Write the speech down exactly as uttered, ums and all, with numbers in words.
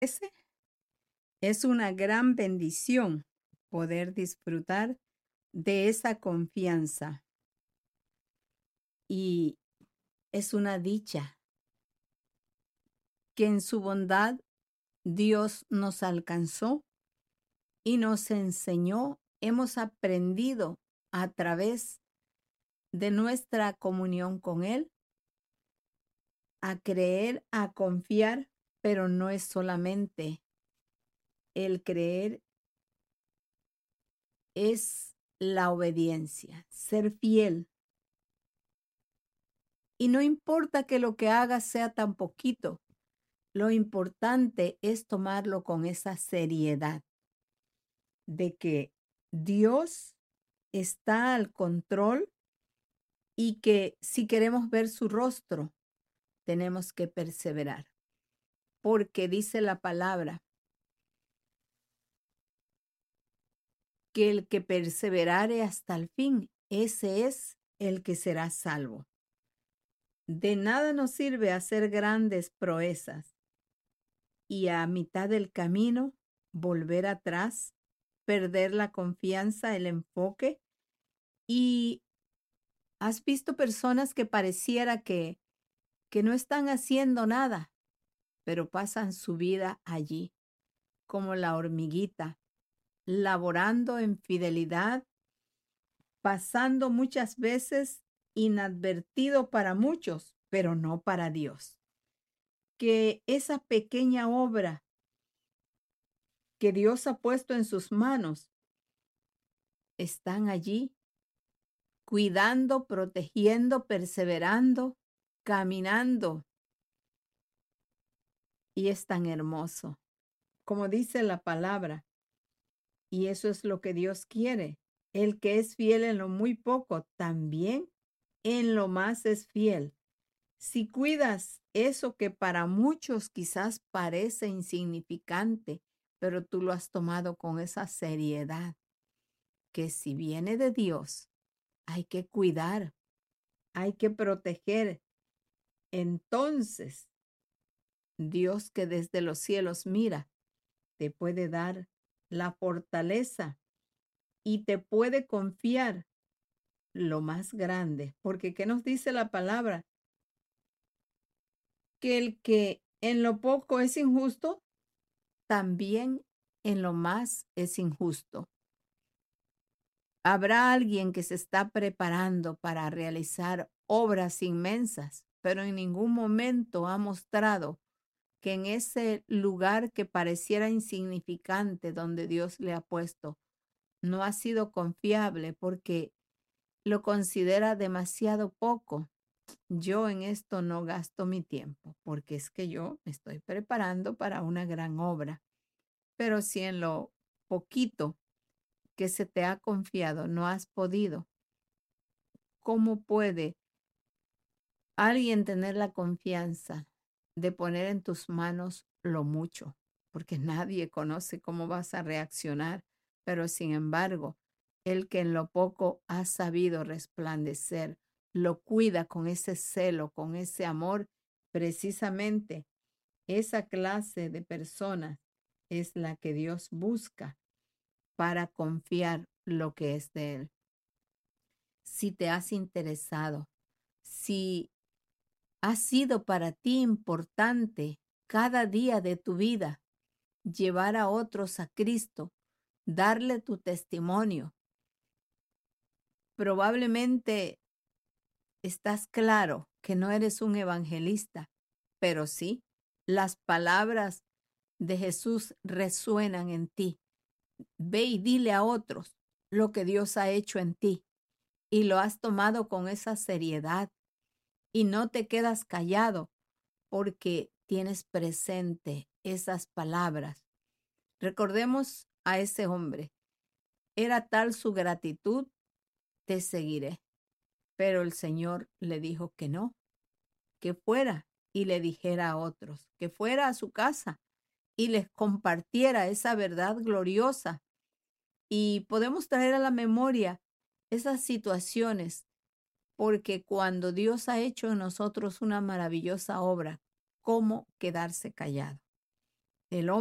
Ese es una gran bendición poder disfrutar de esa confianza y es una dicha que en su bondad Dios nos alcanzó y nos enseñó, hemos aprendido a través de nuestra comunión con Él a creer, a confiar, pero no es solamente el creer, es la obediencia, ser fiel. Y no importa que lo que hagas sea tan poquito, lo importante es tomarlo con esa seriedad de que Dios está al control y que si queremos ver su rostro, tenemos que perseverar. Porque dice la palabra que el que perseverare hasta el fin, ese es el que será salvo. De nada nos sirve hacer grandes proezas y a mitad del camino volver atrás, perder la confianza, el enfoque. Y has visto personas que pareciera que, que no están haciendo nada, pero pasan su vida allí, como la hormiguita, laborando en fidelidad, pasando muchas veces inadvertido para muchos, pero no para Dios. Que esa pequeña obra que Dios ha puesto en sus manos están allí, cuidando, protegiendo, perseverando, caminando. Y es tan hermoso, como dice la palabra. Y eso es lo que Dios quiere. El que es fiel en lo muy poco, también en lo más es fiel. Si cuidas eso que para muchos quizás parece insignificante, pero tú lo has tomado con esa seriedad, que si viene de Dios, hay que cuidar, hay que proteger. Entonces, Dios que desde los cielos mira, te puede dar la fortaleza y te puede confiar lo más grande. Porque ¿qué nos dice la palabra? Que el que en lo poco es injusto, también en lo más es injusto. Habrá alguien que se está preparando para realizar obras inmensas, pero en ningún momento ha mostrado que en ese lugar que pareciera insignificante donde Dios le ha puesto, no ha sido confiable porque lo considera demasiado poco. Yo en esto no gasto mi tiempo porque es que yo me estoy preparando para una gran obra. Pero si en lo poquito que se te ha confiado no has podido, ¿cómo puede alguien tener la confianza de poner en tus manos lo mucho? Porque nadie conoce cómo vas a reaccionar, pero sin embargo, el que en lo poco ha sabido resplandecer, lo cuida con ese celo, con ese amor, precisamente esa clase de personas es la que Dios busca para confiar lo que es de Él. Si te has interesado, si ha sido para ti importante cada día de tu vida llevar a otros a Cristo, darle tu testimonio. Probablemente estás claro que no eres un evangelista, pero sí, las palabras de Jesús resuenan en ti. Ve y dile a otros lo que Dios ha hecho en ti y lo has tomado con esa seriedad y no te quedas callado porque tienes presente esas palabras. Recordemos a ese hombre. Era tal su gratitud, te seguiré. Pero el Señor le dijo que no, que fuera y le dijera a otros, que fuera a su casa y les compartiera esa verdad gloriosa. Y podemos traer a la memoria esas situaciones, porque cuando Dios ha hecho en nosotros una maravillosa obra, ¿cómo quedarse callado? El